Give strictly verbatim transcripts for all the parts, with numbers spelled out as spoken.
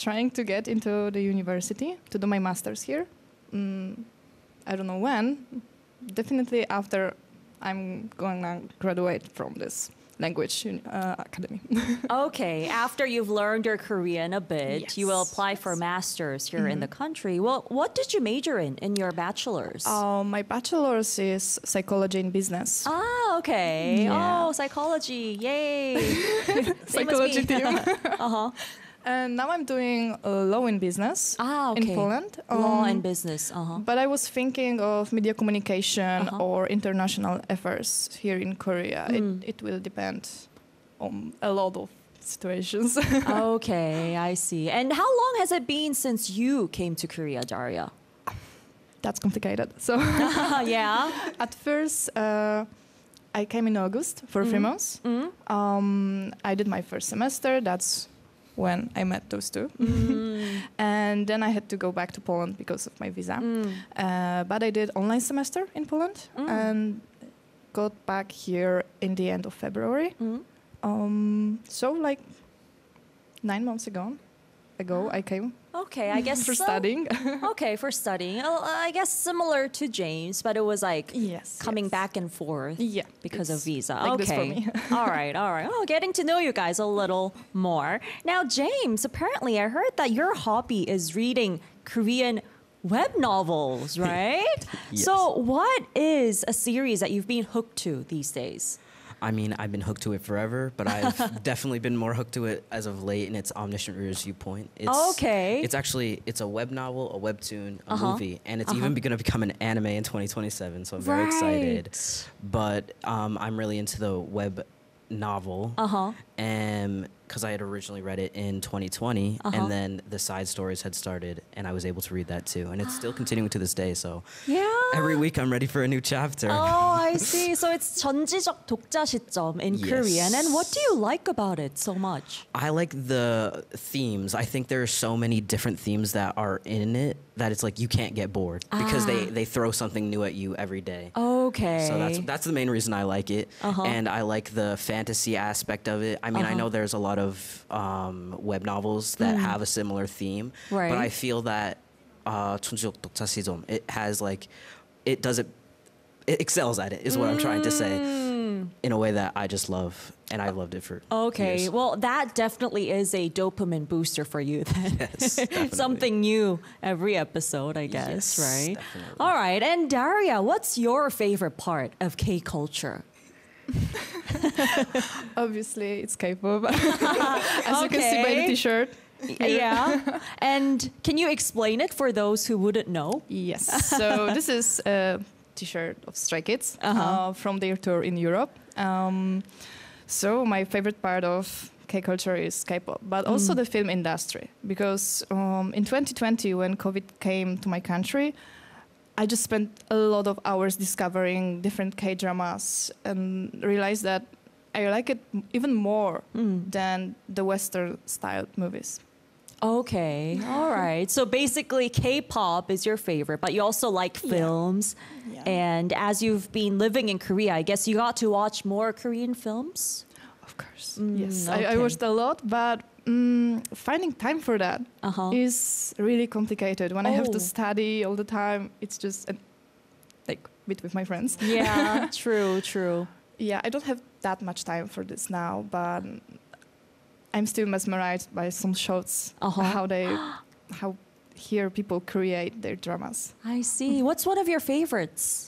trying to get into the university to do my master's here. Mm, I don't know when. Definitely after I'm going to graduate from this language uh, academy. Okay, after you've learned your Korean a bit, Yes. you will apply for masters here in the country. Well, what did you major in in your bachelor's? Uh, my bachelor's is psychology in business. Ah, okay. Yeah. Oh, psychology. Yay. Same Psychology as me. team. uh-huh. And now I'm doing uh, law in business Ah, okay. in Poland. Law Um, and business. Uh-huh. But I was thinking of media communication Uh-huh. or international affairs here in Korea. Mm. It, it will depend on a lot of situations. Okay, I see. And how long has it been since you came to Korea, Daria? That's complicated. So Yeah. at first, uh, I came in August for three months. Mm. Um, I did my first semester. That's when I met those two. Mm. And then I had to go back to Poland because of my visa. Mm. Uh, but I did online semester in Poland Mm. and got back here in the end of February. Mm. Um, so like nine months ago, ago I came Okay, I guess for so. studying. Okay, for studying. Oh, I guess similar to James, but it was like Yes, coming yes. back and forth Yeah, because of it's visa. like okay. this for me. all right, all right. Oh, getting to know you guys a little more. Now, James, apparently I heard that your hobby is reading Korean web novels, right? Yes. So, what is a series that you've been hooked to these days? I mean, I've been hooked to it forever, but I've definitely been more hooked to it as of late, and it's Omniscient Reader's Viewpoint. It's, Okay. It's actually, it's a web novel, a webtoon, a Uh-huh. movie, and it's Uh-huh. even going to become an anime in twenty twenty-seven, so I'm very excited. But um, I'm really into the web novel, Uh-huh. and because I had originally read it in twenty twenty, Uh-huh. and then the side stories had started, and I was able to read that too, and it's still continuing to this day, so Yeah. every week I'm ready for a new chapter. Oh, I see. So it's 전지적 독자 시점 in Yes. Korean. And what do you like about it so much? I like the themes. I think there are so many different themes that are in it that it's like you can't get bored because they, Ah. they throw something new at you every day. Okay. So that's that's the main reason I like it, Uh-huh. and I like the fantasy aspect of it. I mean, I Uh-huh. know there's a lot of um, web novels that have a similar theme, Right. but I feel that uh, 천지적 독자 시점, it has like, it does it, it excels at it. Is what I'm trying to say, in a way that I just love, and I've loved it for Okay, years. well, that definitely is a dopamine booster for you then. Yes, definitely. Something new every episode, I guess, Yes, right? definitely. All right, and Daria, what's your favorite part of K culture? Obviously, it's K-pop. As you can see by the Okay. T-shirt. here. Yeah. And can you explain it for those who wouldn't know? Yes. So this is a T-shirt of Stray Kids Uh-huh. uh, from their tour in Europe. Um, so my favorite part of K-culture is K-pop, but also Mm. the film industry. Because um, in twenty twenty, when COVID came to my country, I just spent a lot of hours discovering different K-dramas and realized that I like it m- even more Mm. than the Western-styled movies. Okay, all right. So basically, K-pop is your favorite, but you also like Yeah. films. Yeah. And as you've been living in Korea, I guess you got to watch more Korean films? Of course. Mm, yes, I, I okay. watched a lot, but mm, finding time for that Uh-huh. is really complicated. When I have to Oh. study all the time, it's just uh, like bit with my friends. Yeah, true, true. Yeah, I don't have that much time for this now, but I'm still mesmerized by some shots, Uh-huh. how they, how here people create their dramas. I see. What's one of your favorites?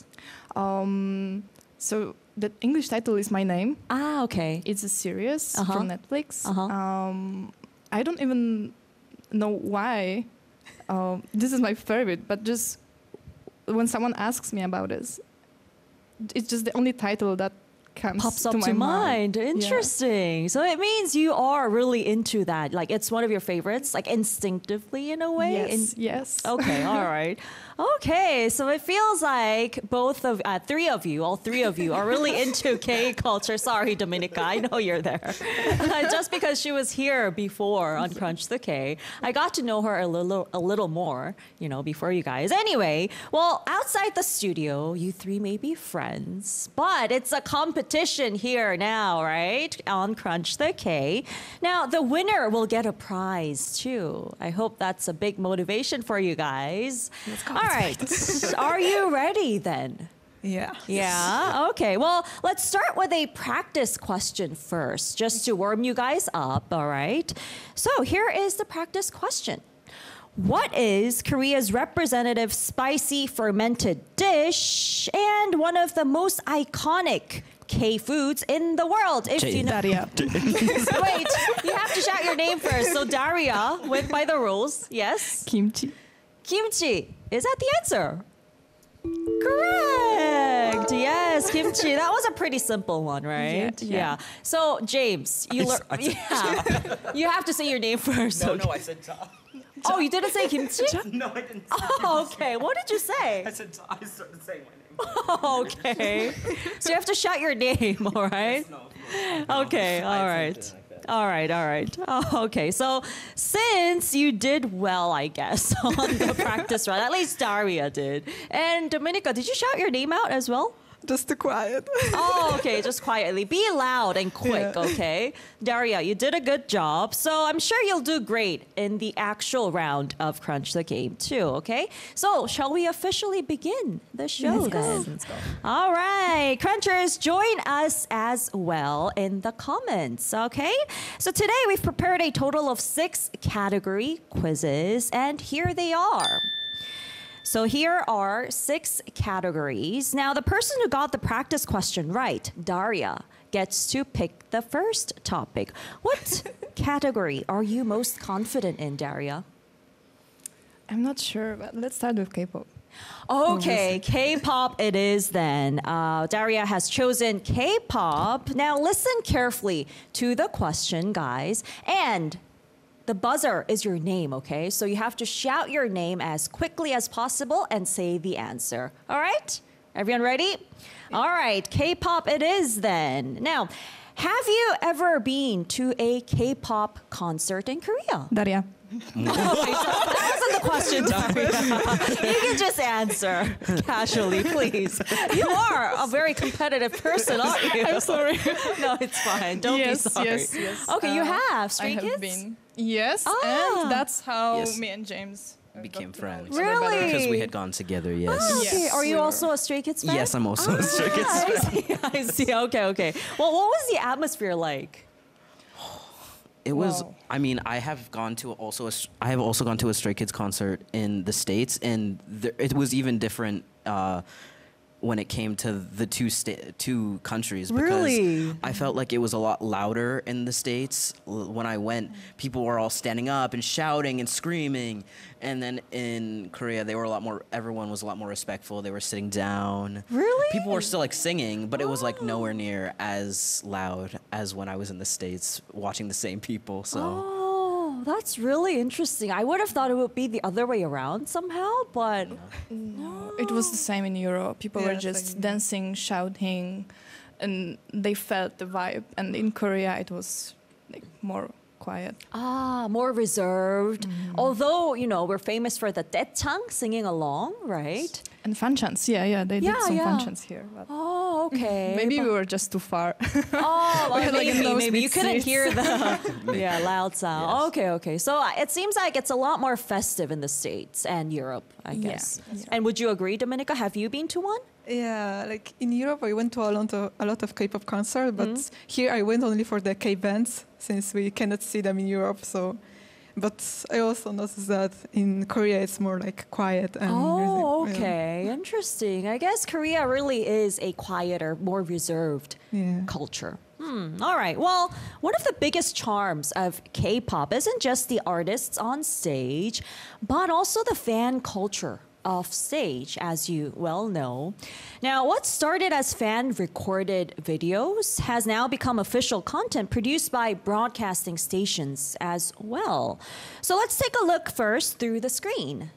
Um, so the English title is My Name. Ah, okay. It's a series Uh-huh. from Netflix. Uh-huh. Um, I don't even know why um, this is my favorite, but just when someone asks me about this, it's just the only title that comes Pops up to to, my mind. Yeah. Interesting. So it means you are really into that. Like it's one of your favorites, like instinctively in a way. Yes, In- yes. Okay, all right. Okay, so it feels like both of, uh, three of you, all three of you are really into K culture. Sorry, Dominica, I know you're there. Just because she was here before on Crunch the K, I got to know her a little, a little more, you know, before you guys. Anyway, well, outside the studio, you three may be friends, but it's a competition competition here now, right? On Crunch the K. Now, the winner will get a prize too. I hope that's a big motivation for you guys. All right. Are you ready then? Yeah. Yeah. Okay. Well, let's start with a practice question first, just to warm you guys up. All right. So here is the practice question. What is Korea's representative spicy fermented dish and one of the most iconic K foods in the world? If Jay. you know, Daria. wait, you have to shout your name first. So Daria went by the rules. Yes. Kimchi. Kimchi. Is that the answer? Correct. Yes, kimchi. That was a pretty simple one, right? Yeah, yeah. So James, you I learn. s- I said- Yeah. You have to say your name first. okay? I said ta. Oh, you didn't say kimchi? No, I didn't. Oh, okay. What did you say? said ta. I started saying my name. Okay. So you have to shout your name, all right? Okay, all right. All right, all right. Oh, okay, so since you did well, I guess, on the practice run, at least Daria did. And Dominica, did you shout your name out as well? Just too quiet. Oh, okay, just quietly. Be loud and quick, Yeah. okay? Daria, you did a good job. So I'm sure you'll do great in the actual round of Crunch the Game too, okay? So shall we officially begin the show Let's go. then? Let's go. All right, Crunchers, join us as well in the comments, okay? So today we've prepared a total of six category quizzes, and here they are. So here are six categories. Now, the person who got the practice question right, Daria, gets to pick the first topic. What category are you most confident in, Daria? I'm not sure, but let's start with K-pop. Okay, K-pop it is then. Uh, Daria has chosen K-pop. Now, listen carefully to the question, guys. And the buzzer is your name, okay? So you have to shout your name as quickly as possible and say the answer. All right? Everyone ready? All right, K-pop it is then. Now, have you ever been to a K-pop concert in Korea? Daria. Okay, so that wasn't the question, Daria. You can just answer casually, please. You are a very competitive person, aren't you? I'm sorry. No, it's fine. Don't yes, be sorry. yes, yes. Okay, you Uh, have I Stray have Kids? been. Yes, Ah. and that's how Yes. me and James uh, Became got to know friends. each other Really? better. Because we had gone together, yes. Oh, okay. Yes, Are you we were. also a Stray Kids fan? Yes, I'm also a Stray Kids Ah, fan. I see. I see. Okay, okay. Well, what was the atmosphere like? It was. Wow. I mean, I have gone to also. A, s- I have also gone to a Stray Kids concert in the States, and there, it was even different uh, when it came to the two sta- two countries. Because Really? I felt like it was a lot louder in the States. L- When I went, people were all standing up and shouting and screaming, and then in Korea, they were a lot more. Everyone was a lot more respectful. They were sitting down. Really? People were still like singing, but it was like nowhere near as loud as when I was in the States watching the same people. So Oh, that's really interesting. I would have thought it would be the other way around somehow, but No, it was the same in Europe. People were Yeah, just same. dancing, shouting, and they felt the vibe. And in Korea, it was like more quiet. ah, more reserved. Although, you know, we're famous for the daechang, singing along, right? And fanchants, yeah, yeah, they Yeah, did some yeah. fanchants here. But Oh, okay. maybe But- we were just too far. Oh, well, had, like, maybe, those maybe you big couldn't seats. hear the yeah loud sound. Yes. Okay, okay. So uh, it seems like it's a lot more festive in the States and Europe, I Yeah, guess. that's And would you agree, Dominica? Have you been to one? Yeah, like in Europe, I went to a lot of, a lot of K-pop concerts, but Mm. here I went only for the K-bands since we cannot see them in Europe. So, but I also noticed that in Korea it's more like quiet and Oh, music, yeah. okay. Interesting. I guess Korea really is a quieter, more reserved Yeah. culture. Hmm. All right. Well, one of the biggest charms of K-pop isn't just the artists on stage, but also the fan culture off stage, as you well know. Now, what started as fan recorded videos has now become official content produced by broadcasting stations as well. So let's take a look first through the screen.